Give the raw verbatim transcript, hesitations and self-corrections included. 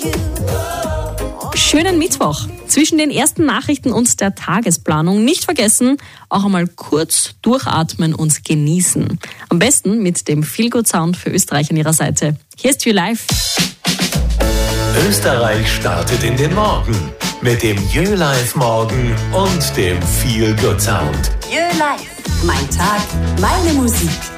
Schönen Mittwoch. Zwischen den ersten Nachrichten und der Tagesplanung nicht vergessen, auch einmal kurz durchatmen und genießen. Am besten mit dem Feel-Good-Sound für Österreich an ihrer Seite. Hier ist You-Live. Österreich startet in den Morgen mit dem You-Live-Morgen und dem Feel-Good-Sound. You-Live. Mein Tag, meine Musik.